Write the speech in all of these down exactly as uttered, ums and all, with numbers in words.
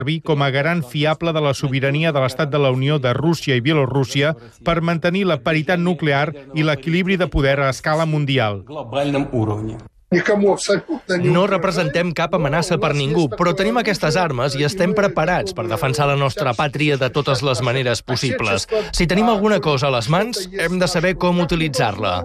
servir com a garant fiable de la sobirania de l'Estat de la Unió de Rússia i Bielorússia per mantenir la paritat nuclear i l'equilibri de poder a escala mundial. No representem cap amenaça per ningú, però tenim aquestes armes i estem preparats per defensar la nostra pàtria de totes les maneres possibles. Si tenim alguna cosa a les mans, hem de saber com utilitzar-la.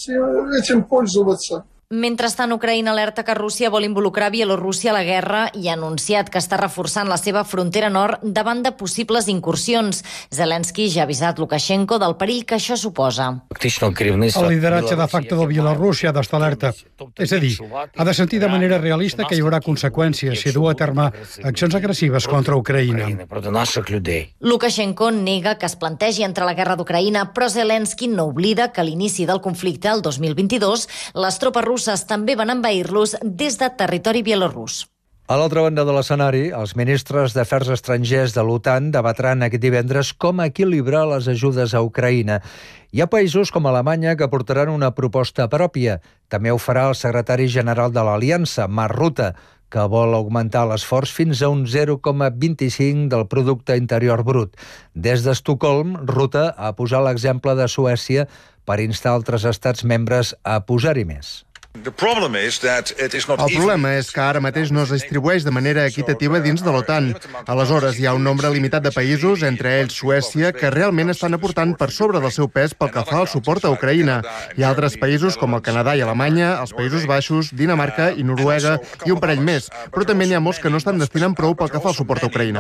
Mentrestant, Ucraïna alerta que Rússia vol involucrar Bielorússia a la guerra i ha anunciat que està reforçant la seva frontera nord davant de possibles incursions. Zelensky ja ha avisat Lukashenko del perill que això suposa. El lideratge de facto de Bielorússia ha d'estar alerta. És a dir, ha de sentir de manera realista que hi haurà conseqüències si du a terme accions agressives contra Ucraïna. Lukashenko nega que es plantegi entrar a la guerra d'Ucraïna, però Zelensky no oblida que a l'inici del conflicte, el dos mil vint-i-dos, les tropes russes també van envair-los des de territori bielorús. A l'altra banda de l'escenari, els ministres d'Afers Estrangers de l'OTAN debatran aquest divendres com equilibrar les ajudes a Ucraïna. Hi ha països com Alemanya que portaran una proposta pròpia. També ho farà el secretari general de l'Aliança, Mark Rutte, que vol augmentar l'esforç fins a un zero coma vint-i-cinc del producte interior brut. Des d'Estocolm, Rutte ha posat l'exemple de Suècia per instar altres estats membres a posar-hi més. El problema és que ara mateix no es distribueix de manera equitativa dins de l'OTAN. Aleshores, hi ha un nombre limitat de països, entre ells Suècia, que realment estan aportant per sobre del seu pes pel que fa al suport a Ucraïna. Hi ha altres països com el Canadà i Alemanya, els Països Baixos, Dinamarca i Noruega i un parell més, però també n'hi ha molts que no estan destinant prou pel que fa al suport a Ucraïna.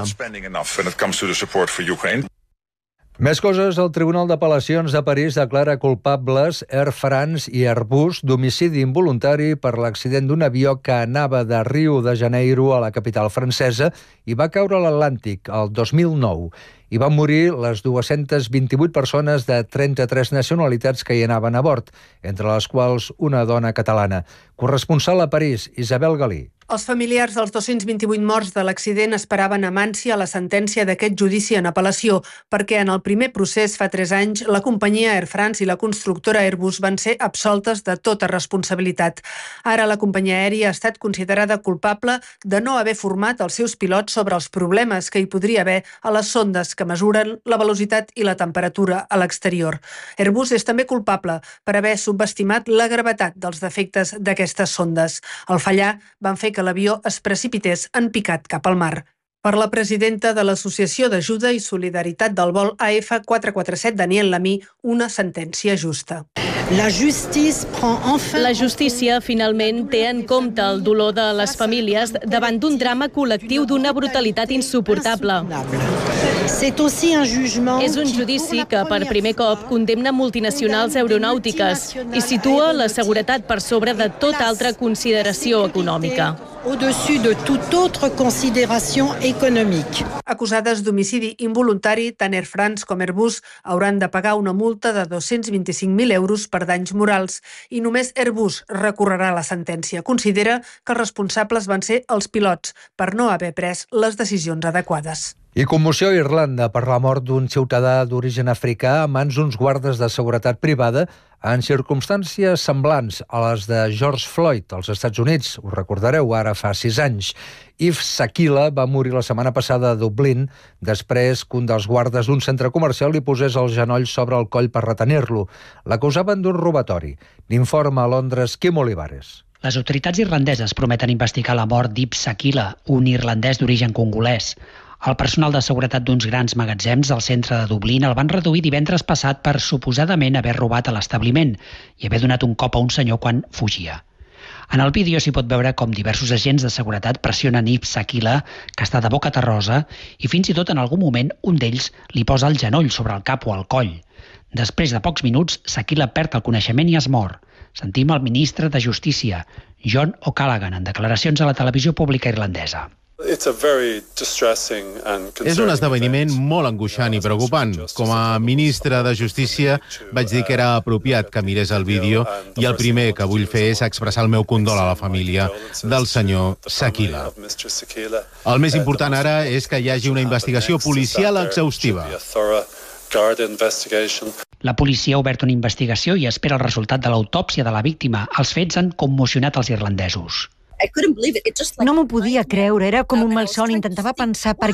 Més coses, el Tribunal d'Apel·lacions de París declara culpables Air France i Airbus d'homicidi involuntari per l'accident d'un avió que anava de Rio de Janeiro a la capital francesa i va caure a l'Atlàntic el dos mil nou. Hi van morir les dues-centes vint-i-vuit persones de trenta-tres nacionalitats que hi anaven a bord, entre les quals una dona catalana. Corresponsal a París, Isabel Galí. Els familiars dels dos-cents vint-i-vuit morts de l'accident esperaven amb ànsia la sentència d'aquest judici en apel·lació, perquè en el primer procés fa tres anys la companyia Air France i la constructora Airbus van ser absoltes de tota responsabilitat. Ara la companyia aèria ha estat considerada culpable de no haver format els seus pilots sobre els problemes que hi podria haver a les sondes que mesuren la velocitat i la temperatura a l'exterior. Airbus és també culpable per haver subestimat la gravetat dels defectes d'aquestes sondes. Al fallar, van fer que l'avió es precipités en picat cap al mar. Per la presidenta de l'Associació d'Ajuda i Solidaritat del vol A F quatre quatre set, Daniel Lamy, una sentència justa. La justícia finalment té en compte el dolor de les famílies davant d'un drama col·lectiu d'una brutalitat insuportable. És un judici que per primer cop condemna multinacionals aeronàutiques i situa la seguretat per sobre de tota altra consideració econòmica. Au-dessus de toute autre considération économique. Acusades d'homicidi involuntari, tant Air France com Airbus hauran de pagar una multa de dos-cents vint-i-cinc mil euros per danys morals i només Airbus recorrerà la sentència. Considera que els responsables van ser els pilots per no haver pres les decisions adequades. I commoció a Irlanda per la mort d'un ciutadà d'origen africà a mans d'uns guardes de seguretat privada en circumstàncies semblants a les de George Floyd als Estats Units. Ho recordareu, ara fa sis anys. Yves Sakila va morir la setmana passada a Dublín després que un dels guardes d'un centre comercial li posés el genoll sobre el coll per retenir-lo. L'acusaven d'un robatori. N'informa a Londres Quim Olivares. Les autoritats irlandeses prometen investigar la mort d'Yves Sakila, un irlandès d'origen congolès. El personal de seguretat d'uns grans magatzems del centre de Dublín el van reduir divendres passat per suposadament haver robat a l'establiment i haver donat un cop a un senyor quan fugia. En el vídeo s'hi pot veure com diversos agents de seguretat pressionen Yves Sakila, que està de boca terrosa, i fins i tot en algun moment un d'ells li posa el genoll sobre el cap o el coll. Després de pocs minuts, Sakila perd el coneixement i es mor. Sentim el ministre de Justícia, John O'Callaghan, en declaracions a la televisió pública irlandesa. És un esdeveniment molt angoixant i preocupant. Com a ministre de Justícia vaig dir que era apropiat que mirés el vídeo i el primer que vull fer és expressar el meu condol a la família del senyor Sakila. El més important ara és que hi hagi una investigació policial exhaustiva. La policia ha obert una investigació i espera el resultat de l'autòpsia de la víctima. Els fets han commocionat els irlandesos. No m'ho podia creure, era com un malson. Intentava pensar per